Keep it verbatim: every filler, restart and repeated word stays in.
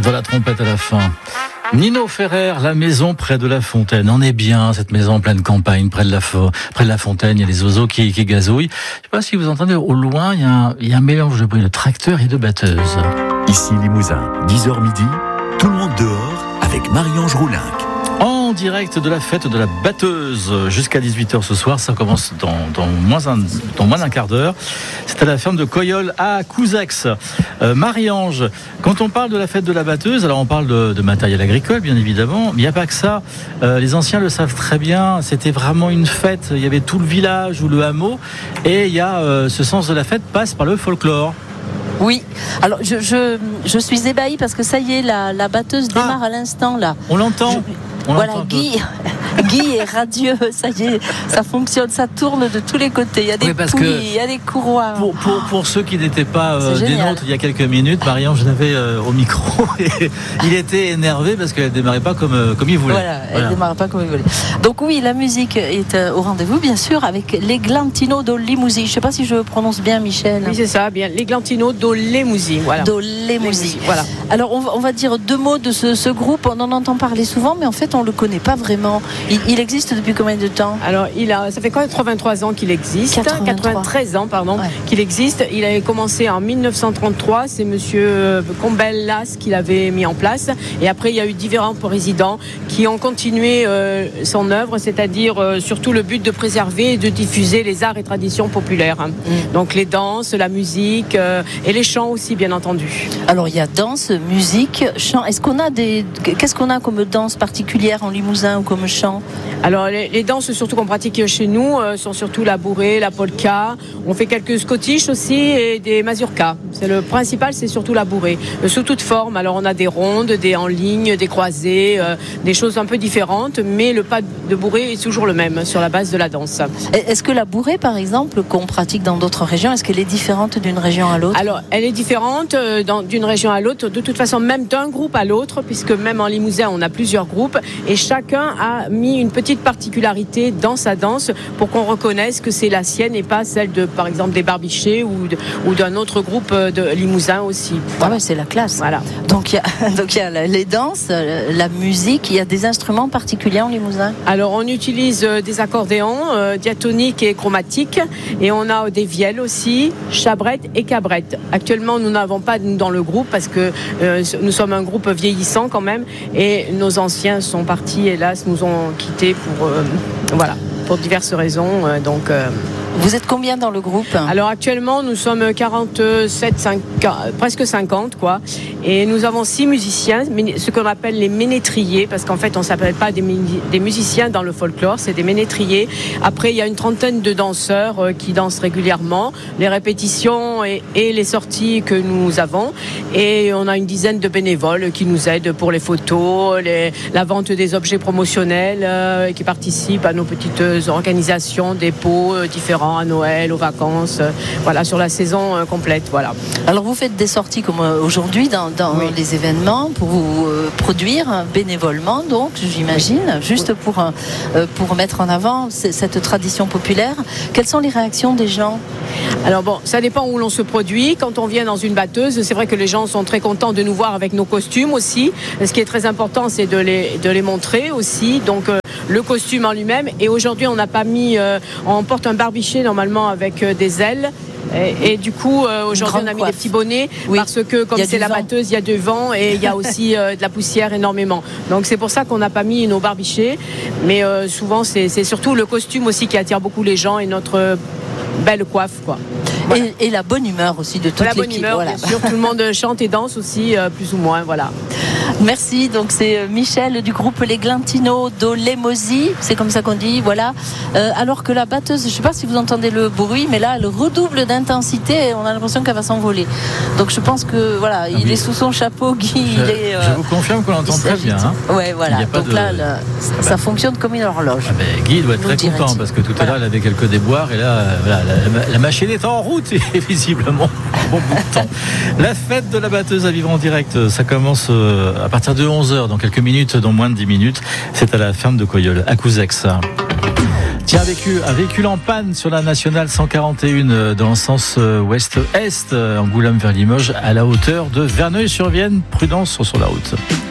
de la trompette à la fin. Nino Ferrer, la maison près de la fontaine. On est bien, cette maison en pleine campagne, près de la, fo- près de la fontaine. Il y a des oiseaux qui, qui gazouillent. Je ne sais pas si vous entendez, au loin, il y a un, il y a un mélange de bruit de tracteur et de batteuse. Ici Limousin, dix heures midi, tout le monde dehors avec Marie-Ange Roulinck. En direct de la fête de la batteuse jusqu'à dix-huit heures ce soir, ça commence dans, dans, moins, un, dans moins d'un quart d'heure. C'est à la ferme de Coyol à Couzex. Euh, Marie-Ange, quand on parle de la fête de la batteuse, alors on parle de, de matériel agricole bien évidemment, mais il n'y a pas que ça. Euh, les anciens le savent très bien, c'était vraiment une fête, il y avait tout le village ou le hameau, et il y a euh, ce sens de la fête passe par le folklore. Oui, alors je, je, je suis ébahie parce que ça y est, la, la batteuse démarre ah, à l'instant là. On l'entend. Je, on voilà, l'entend Guy, Guy est radieux, ça y est, ça fonctionne, ça tourne de tous les côtés. Il y a des oui, parce poulies, que il y a des courroies. Pour, pour, pour ceux qui n'étaient pas euh, des génial. nôtres il y a quelques minutes, Marie-Ange l'avait euh, au micro et il était énervé parce qu'elle ne démarrait pas comme, euh, comme il voulait. Voilà, elle voilà. ne démarrait pas comme il voulait. Donc oui, la musique est euh, au rendez-vous, bien sûr, avec l'Eglantino do Limousin. Je ne sais pas si je prononce bien, Michel. Oui, c'est ça, bien. L'Eglantino do Limousin. Voilà. Do Limousin. Voilà. Alors, on va, on va dire deux mots de ce, ce groupe. On en entend parler souvent, mais en fait, on ne le connaît pas vraiment. Il, il existe depuis combien de temps ? Alors, il a, ça fait quatre-vingt-trois ans qu'il existe. quatre-vingt-trois quatre-vingt-treize ans, pardon, ouais. qu'il existe. Il avait commencé en dix-neuf cent trente-trois. C'est monsieur Combellas qui l'avait mis en place. Et après, il y a eu différents présidents qui ont continué euh, son œuvre, c'est-à-dire euh, surtout le but de préserver et de diffuser les arts et traditions populaires. Hein. Mm. Donc, les danses, la musique euh, et les chants aussi, bien entendu. Alors, il y a danse, musique, chant. Est-ce qu'on a des... Qu'est-ce qu'on a comme danse particulière en Limousin ou comme chant ? Alors, les, les danses surtout qu'on pratique chez nous euh, sont surtout la bourrée, la polka. On fait quelques scottish aussi et des mazurkas. C'est le principal, c'est surtout la bourrée. Euh, sous toute forme. Alors, on a des rondes, des en ligne, des croisées, euh, des choses un peu différentes, mais le pas de bourrée est toujours le même sur la base de la danse. Est-ce que la bourrée, par exemple, qu'on pratique dans d'autres régions, est-ce qu'elle est différente d'une région à l'autre ? Alors, elle est différente euh, dans, d'une région à l'autre, de toute façon, même d'un groupe à l'autre, puisque même en Limousin, on a plusieurs groupes, et chacun a mis une petite particularité dans sa danse pour qu'on reconnaisse que c'est la sienne et pas celle de, par exemple, des Barbichés ou, de, ou d'un autre groupe de Limousin aussi. Voilà. Ah ouais, c'est la classe. Voilà. Donc il y a, donc il y a les danses, la musique, il y a des instruments particuliers en Limousin. Alors on utilise des accordéons euh, diatoniques et chromatiques, et on a des vielles aussi, chabrettes et cabrettes. Actuellement, nous n'avons pas dans le groupe parce que euh, nous sommes un groupe vieillissant quand même, et nos anciens sont partis, hélas, nous ont quittés pour euh, voilà, pour diverses raisons. Euh, donc euh, Vous êtes combien dans le groupe ? Alors actuellement, nous sommes quarante-sept, cinquante, presque cinquante, quoi. Et nous avons six musiciens, ce qu'on appelle les ménétriers, parce qu'en fait, on ne s'appelle pas des, des musiciens dans le folklore, c'est des ménétriers. Après, il y a une trentaine de danseurs euh, qui dansent régulièrement, les répétitions et, et les sorties que nous avons. Et on a une dizaine de bénévoles qui nous aident pour les photos, les, la vente des objets promotionnels, euh, et qui participent à nos petites organisations, dépôts euh, différents à Noël, aux vacances, euh, voilà, sur la saison euh, complète, voilà. Alors vous faites des sorties comme euh, aujourd'hui dans, dans oui. les événements pour vous euh, produire bénévolement, donc j'imagine, oui. juste oui. pour euh, pour mettre en avant c- cette tradition populaire. Quelles sont les réactions des gens ? Alors bon, ça dépend où l'on se produit. Quand on vient dans une batteuse, c'est vrai que les gens sont très contents de nous voir avec nos costumes aussi. Ce qui est très important, c'est de les de les montrer aussi. Donc euh, le costume en lui-même. Et aujourd'hui, on n'a pas mis, euh, on porte un barbiché normalement avec euh, des ailes. Et, et du coup, euh, aujourd'hui, on a mis des petits bonnets oui. parce que comme c'est la vent. batteuse, il y a du vent et il y a aussi euh, de la poussière énormément. Donc c'est pour ça qu'on n'a pas mis nos barbichés. Mais euh, souvent, c'est, c'est surtout le costume aussi qui attire beaucoup les gens et notre belle coiffe, quoi. Voilà. Et, et la bonne humeur aussi de toute la l'équipe. La bonne humeur, voilà. bien sûr. Tout le monde chante et danse aussi, euh, plus ou moins, voilà. Merci, donc c'est Michel du groupe l'Eglantino do Limousin, c'est comme ça qu'on dit, voilà. Euh, alors que la batteuse, je ne sais pas si vous entendez le bruit, mais là elle redouble d'intensité et on a l'impression qu'elle va s'envoler. Donc je pense que voilà, ah il oui. est sous son chapeau, Guy. Je, il est, euh, je vous confirme qu'on l'entend très bien. Hein. Ouais, voilà. Donc de... là, là ça, ah ça bah. fonctionne comme une horloge. Ah ben, Guy doit être très content dirait-il. Parce que tout à l'heure, voilà. il avait quelques déboires et là, voilà, la, la machine est en route et visiblement bon bout de temps. La fête de la batteuse à vivre en direct, ça commence à partir de onze heures, dans quelques minutes, dans moins de dix minutes. C'est à la ferme de Coyol, à Couzex. Tiens, un véhicule, un véhicule en panne sur la nationale cent quarante et un dans le sens ouest-est, Angoulême vers Limoges, à la hauteur de Verneuil-sur-Vienne. Prudence sur la route.